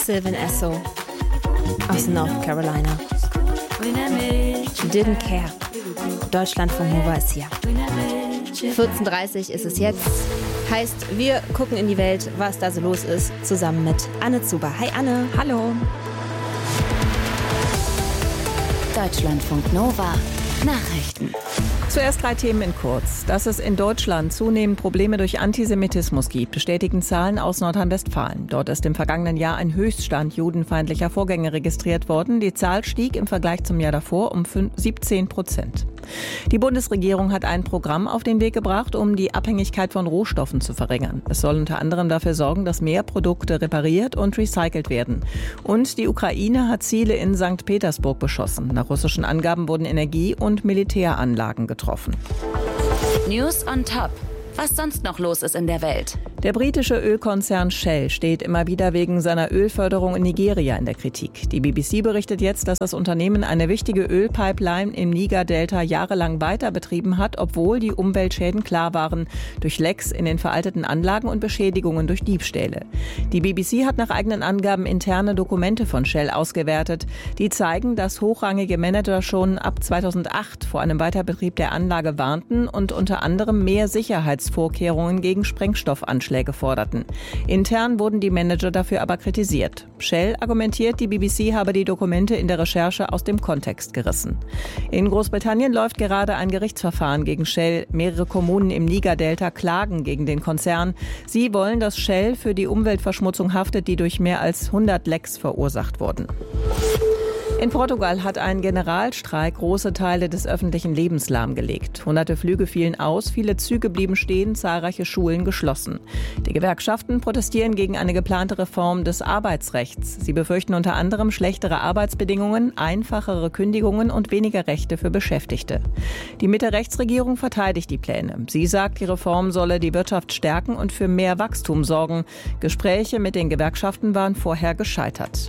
Sylvan Esso aus North Carolina. She didn't care. Deutschlandfunk Nova ist hier. 14:30 ist es jetzt. Heißt, wir gucken in die Welt, was da so los ist, zusammen mit Anne Zuber. Hi Anne. Hallo. Deutschlandfunk Nova Nachrichten. Zuerst 3 Themen in kurz. Dass es in Deutschland zunehmend Probleme durch Antisemitismus gibt, bestätigen Zahlen aus Nordrhein-Westfalen. Dort ist im vergangenen Jahr ein Höchststand judenfeindlicher Vorgänge registriert worden. Die Zahl stieg im Vergleich zum Jahr davor um 17%. Die Bundesregierung hat ein Programm auf den Weg gebracht, um die Abhängigkeit von Rohstoffen zu verringern. Es soll unter anderem dafür sorgen, dass mehr Produkte repariert und recycelt werden. Und die Ukraine hat Ziele in St. Petersburg beschossen. Nach russischen Angaben wurden Energie- und Militäranlagen getroffen. News on Top. Was sonst noch los ist in der Welt. Der britische Ölkonzern Shell steht immer wieder wegen seiner Ölförderung in Nigeria in der Kritik. Die BBC berichtet jetzt, dass das Unternehmen eine wichtige Ölpipeline im Niger-Delta jahrelang weiter betrieben hat, obwohl die Umweltschäden klar waren durch Lecks in den veralteten Anlagen und Beschädigungen durch Diebstähle. Die BBC hat nach eigenen Angaben interne Dokumente von Shell ausgewertet, die zeigen, dass hochrangige Manager schon ab 2008 vor einem Weiterbetrieb der Anlage warnten und unter anderem mehr Sicherheitsvorkehrungen gegen Sprengstoffanschläge forderten. Intern wurden die Manager dafür aber kritisiert. Shell argumentiert, die BBC habe die Dokumente in der Recherche aus dem Kontext gerissen. In Großbritannien läuft gerade ein Gerichtsverfahren gegen Shell. Mehrere Kommunen im Niger-Delta klagen gegen den Konzern. Sie wollen, dass Shell für die Umweltverschmutzung haftet, die durch mehr als 100 Lecks verursacht wurden. In Portugal hat ein Generalstreik große Teile des öffentlichen Lebens lahmgelegt. Hunderte Flüge fielen aus, viele Züge blieben stehen, zahlreiche Schulen geschlossen. Die Gewerkschaften protestieren gegen eine geplante Reform des Arbeitsrechts. Sie befürchten unter anderem schlechtere Arbeitsbedingungen, einfachere Kündigungen und weniger Rechte für Beschäftigte. Die Mitte-Rechts-Regierung verteidigt die Pläne. Sie sagt, die Reform solle die Wirtschaft stärken und für mehr Wachstum sorgen. Gespräche mit den Gewerkschaften waren vorher gescheitert.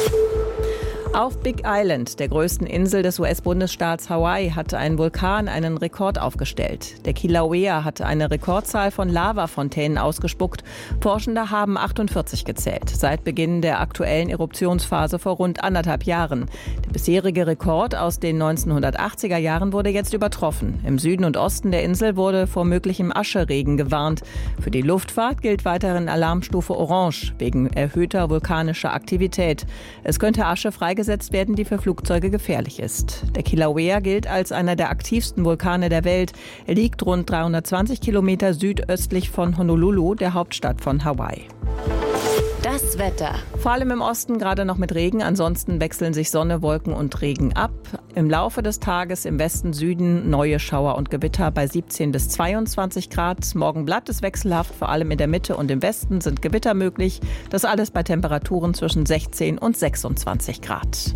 Auf Big Island, der größten Insel des US-Bundesstaats Hawaii, hat ein Vulkan einen Rekord aufgestellt. Der Kilauea hat eine Rekordzahl von Lavafontänen ausgespuckt. Forschende haben 48 gezählt, seit Beginn der aktuellen Eruptionsphase vor rund 1,5 Jahren. Der bisherige Rekord aus den 1980er Jahren wurde jetzt übertroffen. Im Süden und Osten der Insel wurde vor möglichem Ascheregen gewarnt. Für die Luftfahrt gilt weiterhin Alarmstufe Orange wegen erhöhter vulkanischer Aktivität. Es könnte Asche freigesetzt werden, die für Flugzeuge gefährlich ist. Der Kilauea gilt als einer der aktivsten Vulkane der Welt. Er liegt rund 320 Kilometer südöstlich von Honolulu, der Hauptstadt von Hawaii. Das Wetter. Vor allem im Osten gerade noch mit Regen, ansonsten wechseln sich Sonne, Wolken und Regen ab. Im Laufe des Tages im Westen, Süden neue Schauer und Gewitter bei 17 bis 22 Grad. Morgen bleibt es wechselhaft, vor allem in der Mitte und im Westen sind Gewitter möglich. Das alles bei Temperaturen zwischen 16 und 26 Grad.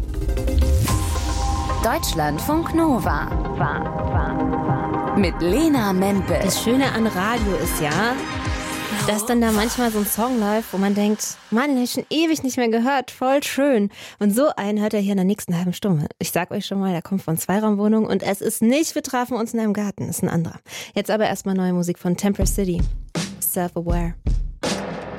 Deutschlandfunk Nova. Mit Lena Mempel. Das Schöne an Radio ist ja, dass dann da manchmal so ein Song läuft, wo man denkt, Mann, den habe ich schon ewig nicht mehr gehört, voll schön. Und so einen hört er hier in der nächsten halben Stunde. Ich sag euch schon mal, der kommt von Zweiraumwohnung und es ist nicht, wir trafen uns in einem Garten, ist ein anderer. Jetzt aber erstmal neue Musik von Temper City, Self-Aware.